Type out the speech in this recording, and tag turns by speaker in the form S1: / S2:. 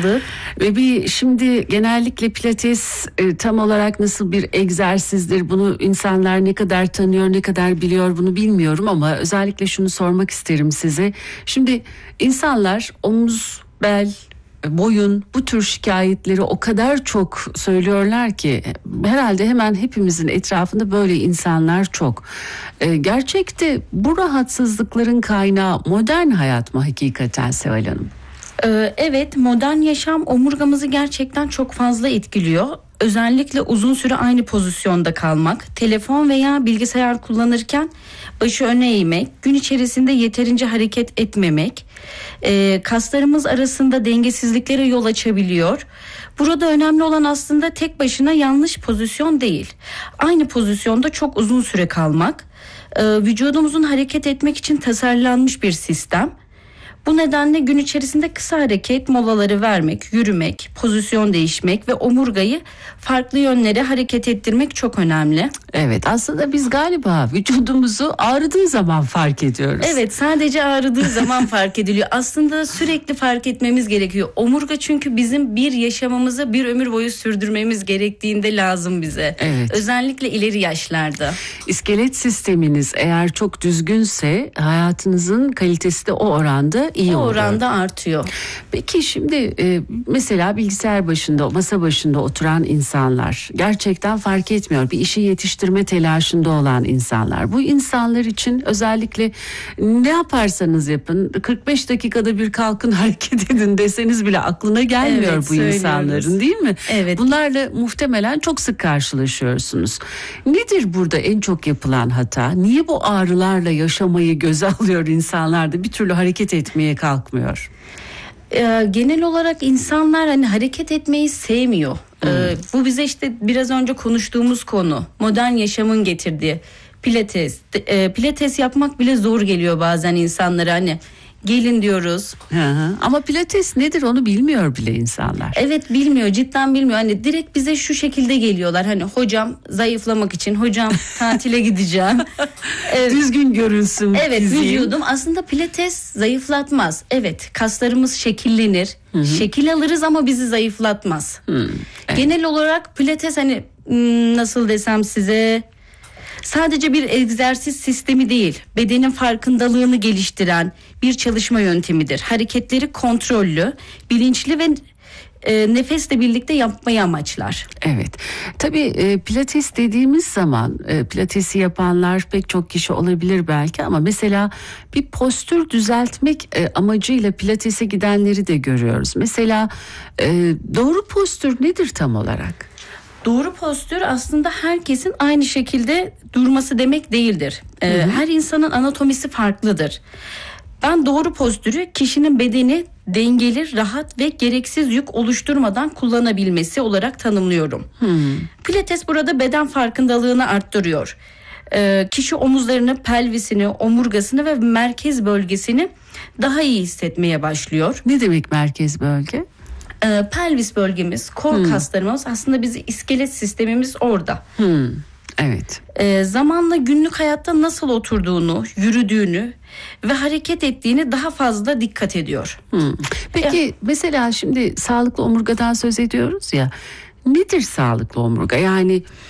S1: bulduk.
S2: Ve şimdi genellikle pilates tam olarak nasıl bir egzersizdir, bunu insanlar ne kadar tanıyor, ne kadar biliyor bunu bilmiyorum ama özellikle şunu sormak isterim size. Şimdi insanlar omuz, bel, boyun, bu tür şikayetleri o kadar çok söylüyorlar ki herhalde hemen hepimizin etrafında böyle insanlar çok. Gerçekte bu rahatsızlıkların kaynağı modern hayat mı hakikaten Seval Hanım?
S1: Evet, modern yaşam omurgamızı gerçekten çok fazla etkiliyor. Özellikle uzun süre aynı pozisyonda kalmak, telefon veya bilgisayar kullanırken başı öne eğmek, gün içerisinde yeterince hareket etmemek, kaslarımız arasında dengesizliklere yol açabiliyor. Burada önemli olan aslında tek başına yanlış pozisyon değil. Aynı pozisyonda çok uzun süre kalmak, vücudumuzun hareket etmek için tasarlanmış bir sistem. Bu nedenle gün içerisinde kısa hareket molaları vermek, yürümek, pozisyon değişmek ve omurgayı farklı yönlere hareket ettirmek çok önemli.
S2: Evet, aslında biz galiba vücudumuzu ağrıdığı zaman fark ediyoruz.
S1: Evet, sadece ağrıdığı zaman fark ediliyor. Aslında sürekli fark etmemiz gerekiyor. Omurga çünkü bizim bir yaşamımızı bir ömür boyu sürdürmemiz gerektiğinde lazım bize.
S2: Evet.
S1: Özellikle ileri yaşlarda.
S2: İskelet sisteminiz eğer çok düzgünse hayatınızın kalitesi de o oranda iyi olur.
S1: O oranda artıyor.
S2: Peki şimdi mesela bilgisayar başında, masa başında oturan insanlar gerçekten fark etmiyor. Bir işi yetiştirme telaşında olan insanlar. Bu insanlar için özellikle ne yaparsanız yapın 45 dakikada bir kalkın hareket edin deseniz bile aklına gelmiyor
S1: Evet,
S2: bu insanların,
S1: söylüyoruz.
S2: değil mi?
S1: Evet.
S2: Bunlarla muhtemelen çok sık karşılaşıyorsunuz. Nedir burada en çok yapılan hata? Niye bu ağrılarla yaşamayı göze alıyor insanlar da bir türlü hareket etmeye kalkmıyor?
S1: Genel olarak insanlar hani hareket etmeyi sevmiyor. Bu bize işte biraz önce konuştuğumuz konu, modern yaşamın getirdiği pilates. Pilates yapmak bile zor geliyor bazen insanlara, hani gelin diyoruz.
S2: Ama pilates nedir onu bilmiyor bile insanlar.
S1: Evet, bilmiyor, cidden bilmiyor. Hani direkt bize şu şekilde geliyorlar. Hani hocam zayıflamak için, hocam tatile gideceğim.
S2: Düzgün görünsün.
S1: Evet,
S2: fiziğim.
S1: vücudum aslında pilates zayıflatmaz. Evet, kaslarımız şekillenir. Şekil alırız ama bizi zayıflatmaz.
S2: Evet.
S1: Genel olarak pilates hani nasıl desem size, sadece bir egzersiz sistemi değil, bedenin farkındalığını geliştiren bir çalışma yöntemidir. Hareketleri kontrollü, bilinçli ve nefesle birlikte yapmayı amaçlar.
S2: Evet. Tabii pilates dediğimiz zaman pilatesi yapanlar pek çok kişi olabilir belki ama mesela bir postür düzeltmek amacıyla pilatese gidenleri de görüyoruz. Mesela doğru postür nedir tam olarak?
S1: Doğru postür aslında herkesin aynı şekilde durması demek değildir. Her insanın anatomisi farklıdır. Ben doğru postürü kişinin bedeni dengeli, rahat ve gereksiz yük oluşturmadan kullanabilmesi olarak tanımlıyorum. Pilates burada beden farkındalığını arttırıyor. Kişi omuzlarını, pelvisini, omurgasını ve merkez bölgesini daha iyi hissetmeye başlıyor.
S2: Ne demek merkez bölge?
S1: Pelvis bölgemiz, kol kaslarımız, aslında bizi iskelet sistemimiz orada.
S2: Evet.
S1: Zamanla günlük hayatta nasıl oturduğunu, yürüdüğünü ve hareket ettiğini daha fazla dikkat ediyor.
S2: Peki mesela şimdi sağlıklı omurgadan söz ediyoruz ya. Nedir sağlıklı omurga? Yani